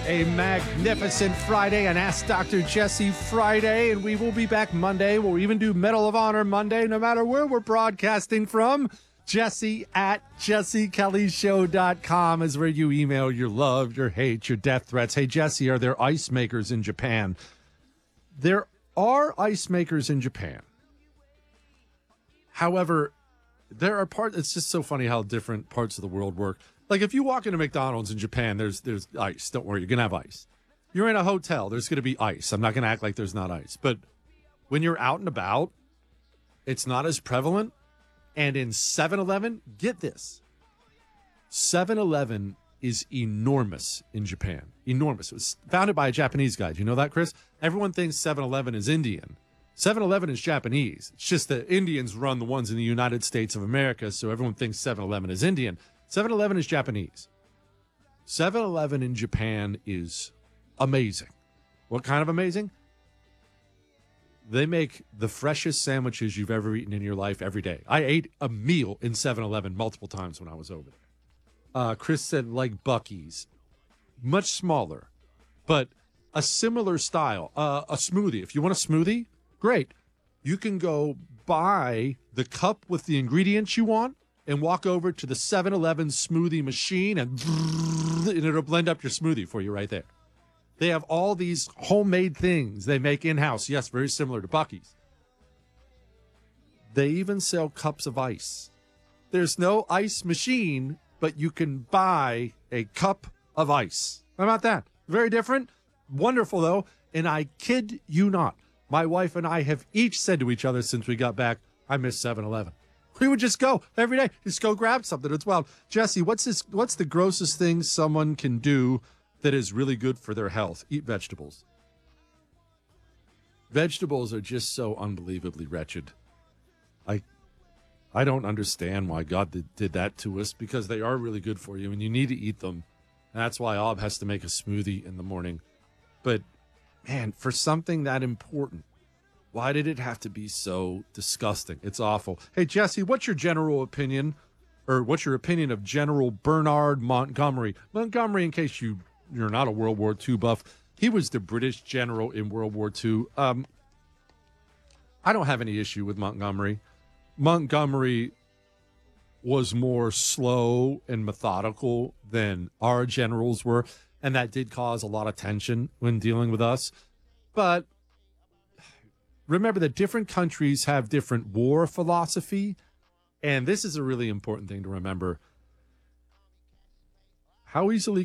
A magnificent Friday, an Ask Dr. Jesse Friday, and we will be back Monday. We'll even do Medal of Honor Monday, no matter where we're broadcasting from. Jesse at jessekellyshow.com is where you email your love, your hate, your death threats. Hey, Jesse, are there ice makers in Japan? There are ice makers in Japan. However, there are parts, it's just so funny how different parts of the world work. Like if you walk into McDonald's in Japan, there's ice. Don't worry, you're going to have ice. You're in a hotel, there's going to be ice. I'm not going to act like there's not ice. But when you're out and about, it's not as prevalent. And in 7-Eleven, get this, 7-Eleven is enormous in Japan. Enormous. It was founded by a Japanese guy. Do you know that, Chris? Everyone thinks 7-Eleven is Indian. 7-Eleven is Japanese. It's just that Indians run the ones in the United States of America, so everyone thinks 7-Eleven is Indian. 7-Eleven is Japanese. 7-Eleven in Japan is amazing. What kind of amazing? They make the freshest sandwiches you've ever eaten in your life every day. I ate a meal in 7-Eleven multiple times when I was over there. Chris said like Buc-ee's. Much smaller, but a similar style. A smoothie. If you want a smoothie, great. You can go buy the cup with the ingredients you want and walk over to the 7-Eleven smoothie machine and it'll blend up your smoothie for you right there. They have all these homemade things they make in-house. Yes, very similar to Buc-ee's. They even sell cups of ice. There's no ice machine, but you can buy a cup of ice. How about that? Very different. Wonderful, though. And I kid you not, my wife and I have each said to each other since we got back, I miss 7-Eleven. We would just go every day. Just go grab something. It's wild. Jesse, what's the grossest thing someone can do that is really good for their health? Eat vegetables. Vegetables are just so unbelievably wretched. I don't understand why God did that to us, because they are really good for you and you need to eat them. And that's why Ob has to make a smoothie in the morning. But, man, for something that important, why did it have to be so disgusting? It's awful. Hey, Jesse, what's your general opinion, or what's your opinion of General Bernard Montgomery? Montgomery, in case you're not a World War II buff, he was the British general in World War II. I don't have any issue with Montgomery. Montgomery was more slow and methodical than our generals were, and that did cause a lot of tension when dealing with us. But remember that different countries have different war philosophy, and this is a really important thing to remember. How easily